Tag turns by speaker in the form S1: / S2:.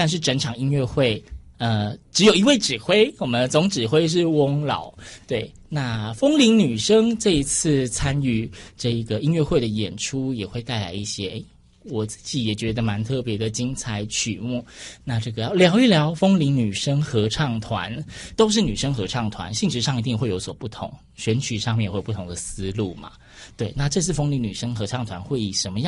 S1: 但是整场音乐会只有一位指挥，我们的总指挥是翁老。对，那风铃女声这一次参与这一个音乐会的演出，也会带来一些我自己也觉得蛮特别的精彩曲目。那这个要聊一聊风铃女声合唱团，都是女生合唱团，性质上一定会有所不同，选曲上面也会有不同的思路嘛。对，那这次风铃女声合唱团会以什么样